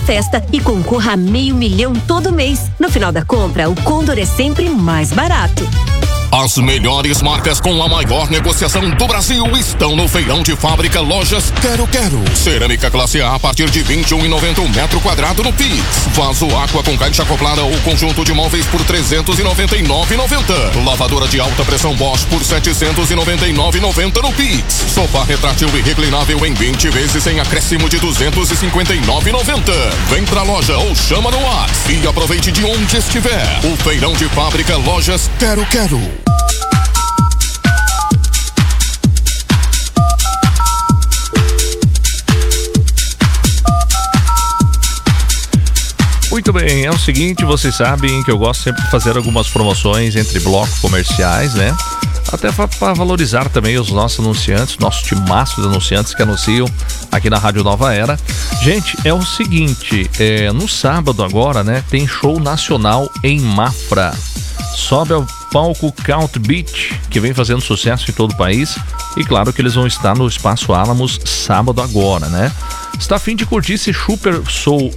festa e concorra a R$500 mil todo mês. No final da compra, o Condor é sempre mais barato. As melhores marcas com a maior negociação do Brasil estão no Feirão de Fábrica Lojas Quero Quero. Cerâmica classe A partir de R$21,90 o metro quadrado no Pix. Vaso Aqua com caixa acoplada ou conjunto de móveis por R$399,90. Lavadora de alta pressão Bosch por R$799,90 no Pix. Sofá retrátil e reclinável em 20 vezes sem acréscimo de R$259,90. Vem pra loja ou chama no WhatsApp e aproveite de onde estiver. O Feirão de Fábrica Lojas Quero Quero. Muito bem, é o seguinte, vocês sabem que eu gosto sempre de fazer algumas promoções entre blocos comerciais, né? Até para valorizar também os nossos anunciantes, nosso timaço de anunciantes que anunciam aqui na Rádio Nova Era. Gente, é o seguinte, no sábado agora, né, tem show nacional em Mafra. Sobe ao palco Count Beach, que vem fazendo sucesso em todo o país. E claro que eles vão estar no Espaço Álamos sábado agora, né? Está a fim de curtir esse super soul,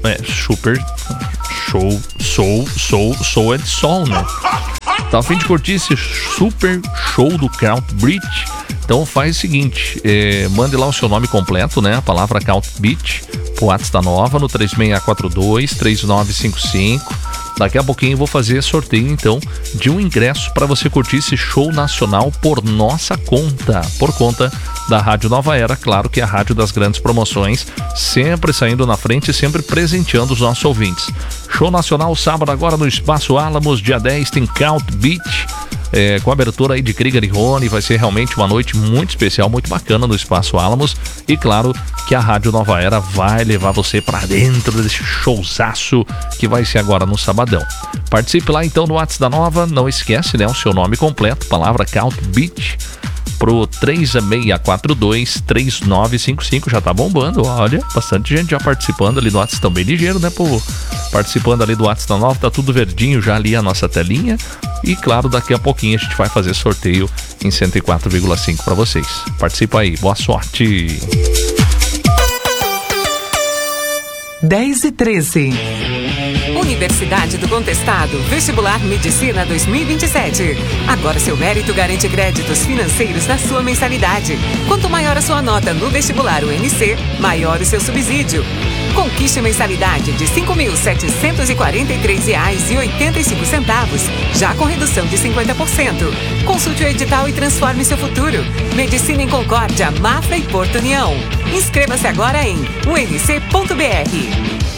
soul é de sol, né? Tá a fim de curtir esse super show do Count Beach? Então faz o seguinte, mande lá o seu nome completo, né? A palavra Count Beach, pro WhatsApp da Nova no 3642-3955. Daqui a pouquinho eu vou fazer sorteio, então, de um ingresso para você curtir esse show nacional por nossa conta, por conta da Rádio Nova Era, claro que é a rádio das grandes promoções, sempre saindo na frente e sempre presenteando os nossos ouvintes. Show nacional sábado agora no Espaço Álamos, dia 10 tem Count Beach, com a abertura aí de Krieger e Rony. Vai ser realmente uma noite muito especial, muito bacana no Espaço Álamos. E claro que a Rádio Nova Era vai levar você para dentro desse showzaço que vai ser agora no sabadão. Participe lá então no WhatsApp da Nova, não esquece, né, o seu nome completo, palavra Count Beach, pro 3642-3955, já tá bombando, olha, bastante gente já participando ali do WhatsApp, tão bem ligeiro, né, povo? Participando ali do WhatsApp da Nova, tá tudo verdinho já ali a nossa telinha. E claro, daqui a pouquinho a gente vai fazer sorteio em 104,5 para vocês. Participa aí, boa sorte! 10h13. Universidade do Contestado, Vestibular Medicina 2027. Agora seu mérito garante créditos financeiros na sua mensalidade. Quanto maior a sua nota no vestibular UNC, maior o seu subsídio. Conquiste mensalidade de R$ 5.743,85, já com redução de 50%. Consulte o edital e transforme seu futuro. Medicina em Concórdia, Mafra e Porto União. Inscreva-se agora em unc.br.